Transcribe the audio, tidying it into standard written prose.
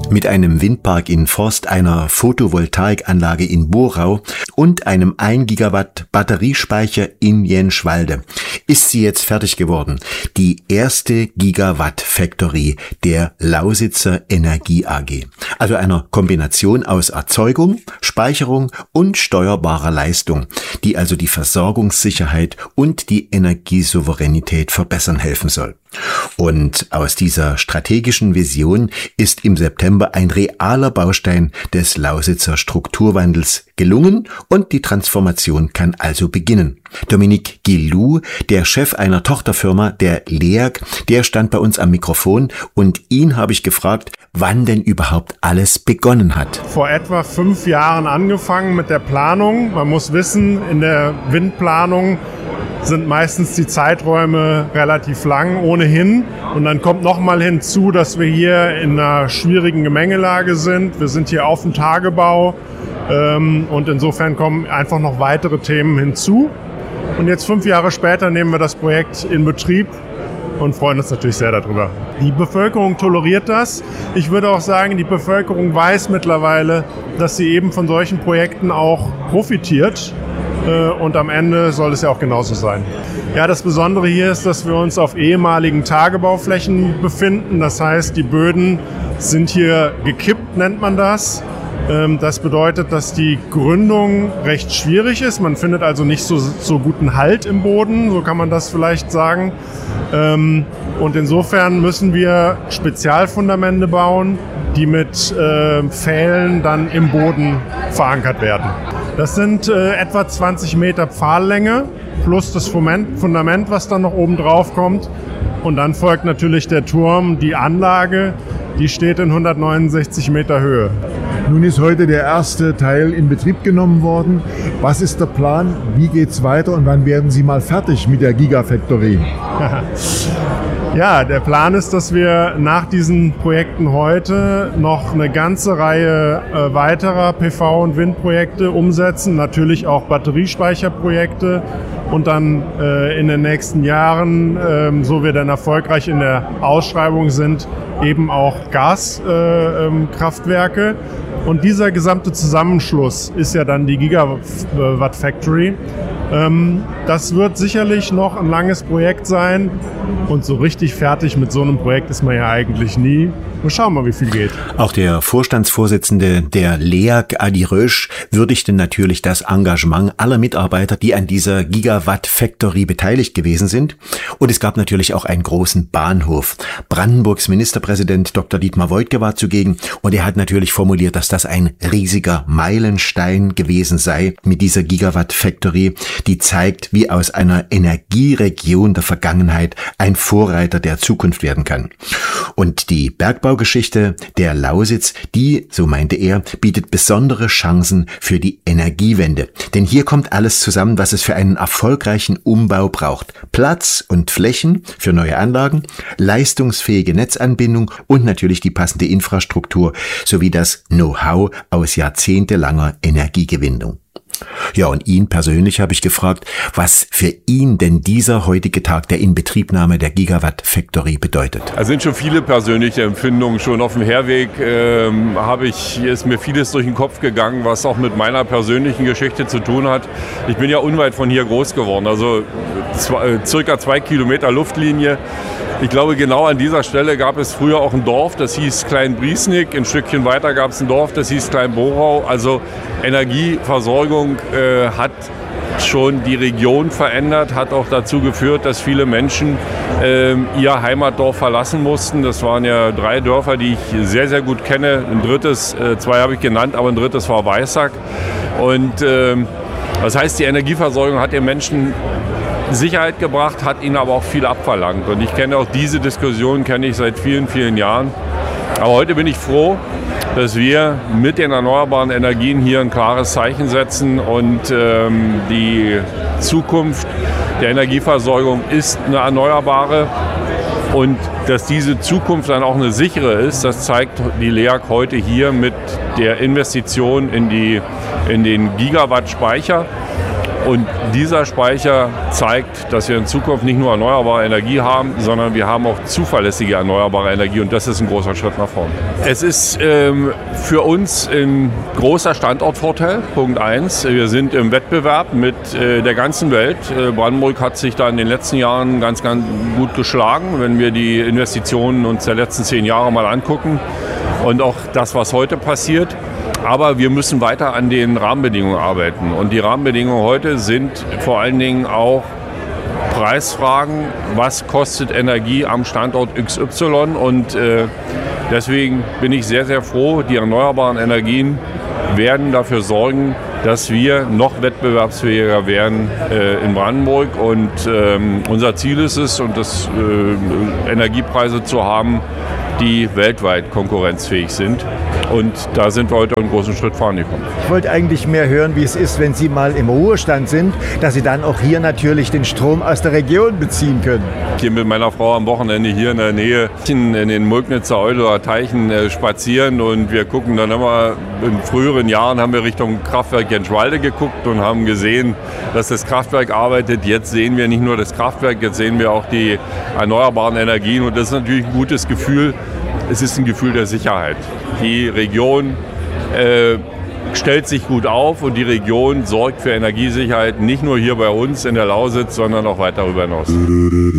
Mit einem Windpark in Forst, einer Photovoltaikanlage in Borau und einem 1 Gigawatt Batteriespeicher in Jenschwalde ist sie jetzt fertig geworden. Die erste Gigawatt Factory der Lausitzer Energie AG. Also einer Kombination aus Erzeugung, Speicherung und steuerbarer Leistung, die also die Versorgungssicherheit und die Energiesouveränität verbessern helfen soll. Und aus dieser strategischen Vision ist im September ein realer Baustein des Lausitzer Strukturwandels gelungen und die Transformation kann also beginnen. Dominique Guillou, der Chef einer Tochterfirma der LEAG, der stand bei uns am Mikrofon und ihn habe ich gefragt, wann denn überhaupt alles begonnen hat. Vor etwa 5 Jahren angefangen mit der Planung. Man muss wissen, in der Windplanung sind meistens die Zeiträume relativ lang ohnehin. Und dann kommt nochmal hinzu, dass wir hier in einer schwierigen Gemengelage sind. Wir sind hier auf dem Tagebau und insofern kommen einfach noch weitere Themen hinzu. Und jetzt 5 Jahre später nehmen wir das Projekt in Betrieb und freuen uns natürlich sehr darüber. Die Bevölkerung toleriert das. Ich würde auch sagen, die Bevölkerung weiß mittlerweile, dass sie eben von solchen Projekten auch profitiert. Und am Ende soll es ja auch genauso sein. Ja, das Besondere hier ist, dass wir uns auf ehemaligen Tagebauflächen befinden. Das heißt, die Böden sind hier gekippt, nennt man das. Das bedeutet, dass die Gründung recht schwierig ist. Man findet also nicht so guten Halt im Boden, so kann man das vielleicht sagen. Und insofern müssen wir Spezialfundamente bauen, die mit Pfählen dann im Boden verankert werden. Das sind etwa 20 Meter Pfahllänge plus das Fundament, was dann noch oben drauf kommt. Und dann folgt natürlich der Turm, die Anlage, die steht in 169 Meter Höhe. Nun ist heute der erste Teil in Betrieb genommen worden. Was ist der Plan? Wie geht's weiter und wann werden Sie mal fertig mit der Gigafactory? Ja, der Plan ist, dass wir nach diesen Projekten heute noch eine ganze Reihe weiterer PV- und Windprojekte umsetzen, natürlich auch Batteriespeicherprojekte und dann in den nächsten Jahren, so wir dann erfolgreich in der Ausschreibung sind, eben auch Gaskraftwerke. Und dieser gesamte Zusammenschluss ist ja dann die Gigawatt Factory. Das wird sicherlich noch ein langes Projekt sein und so richtig fertig mit so einem Projekt ist man ja eigentlich nie. Wir schauen mal, wie viel geht. Auch der Vorstandsvorsitzende der LEAG, Adi Rösch, würdigte natürlich das Engagement aller Mitarbeiter, die an dieser Gigawatt Factory beteiligt gewesen sind. Und es gab natürlich auch einen großen Bahnhof. Brandenburgs Ministerpräsident Dr. Dietmar Woidke war zugegen und er hat natürlich formuliert, dass das ein riesiger Meilenstein gewesen sei mit dieser Gigawatt Factory, die zeigt, wie aus einer Energieregion der Vergangenheit ein Vorreiter der Zukunft werden kann. Und die Bergbaugeschichte der Lausitz, die, so meinte er, bietet besondere Chancen für die Energiewende. Denn hier kommt alles zusammen, was es für einen erfolgreichen Umbau braucht. Platz und Flächen für neue Anlagen, leistungsfähige Netzanbindung und natürlich die passende Infrastruktur sowie das Know-how aus jahrzehntelanger Energiegewinnung. Ja, und ihn persönlich habe ich gefragt, was für ihn denn dieser heutige Tag der Inbetriebnahme der Gigawatt Factory bedeutet. Es sind schon viele persönliche Empfindungen. Schon auf dem Herweg ist mir vieles durch den Kopf gegangen, was auch mit meiner persönlichen Geschichte zu tun hat. Ich bin ja unweit von hier groß geworden, also circa 2 Kilometer Luftlinie. Ich glaube, genau an dieser Stelle gab es früher auch ein Dorf, das hieß Klein-Briesnik. Ein Stückchen weiter gab es ein Dorf, das hieß Klein-Borau. Also Energieversorgung hat schon die Region verändert, hat auch dazu geführt, dass viele Menschen ihr Heimatdorf verlassen mussten. Das waren ja 3 Dörfer, die ich sehr, sehr gut kenne. Ein drittes, 2 habe ich genannt, aber ein drittes war Weissack. Und das heißt, die Energieversorgung hat den Menschen Sicherheit gebracht, hat ihnen aber auch viel abverlangt. Und ich kenne auch diese Diskussion, seit vielen, vielen Jahren. Aber heute bin ich froh, dass wir mit den erneuerbaren Energien hier ein klares Zeichen setzen und die Zukunft der Energieversorgung ist eine erneuerbare. Und dass diese Zukunft dann auch eine sichere ist, das zeigt die LEAG heute hier mit der Investition in den Gigawatt-Speicher. Und dieser Speicher zeigt, dass wir in Zukunft nicht nur erneuerbare Energie haben, sondern wir haben auch zuverlässige erneuerbare Energie. Und das ist ein großer Schritt nach vorn. Es ist für uns ein großer Standortvorteil, Punkt 1. Wir sind im Wettbewerb mit der ganzen Welt. Brandenburg hat sich da in den letzten Jahren ganz, ganz gut geschlagen, wenn wir die Investitionen uns der letzten 10 Jahre mal angucken. Und auch das, was heute passiert. Aber wir müssen weiter an den Rahmenbedingungen arbeiten. Und die Rahmenbedingungen heute sind vor allen Dingen auch Preisfragen. Was kostet Energie am Standort XY? Und deswegen bin ich sehr, sehr froh, die erneuerbaren Energien werden dafür sorgen, dass wir noch wettbewerbsfähiger werden in Brandenburg. Und unser Ziel ist es, und das Energiepreise zu haben, die weltweit konkurrenzfähig sind. Und da sind wir heute einen großen Schritt vorangekommen. Ich wollte eigentlich mehr hören, wie es ist, wenn Sie mal im Ruhestand sind, dass Sie dann auch hier natürlich den Strom aus der Region beziehen können. Ich gehe mit meiner Frau am Wochenende hier in der Nähe in den Mulknitzer Eulerer Teichen spazieren und wir gucken dann immer, in früheren Jahren haben wir Richtung Kraftwerk Jenschwalde geguckt und haben gesehen, dass das Kraftwerk arbeitet. Jetzt sehen wir nicht nur das Kraftwerk, jetzt sehen wir auch die erneuerbaren Energien und das ist natürlich ein gutes Gefühl. Es ist ein Gefühl der Sicherheit. Die Region stellt sich gut auf und die Region sorgt für Energiesicherheit nicht nur hier bei uns in der Lausitz, sondern auch weit darüber hinaus.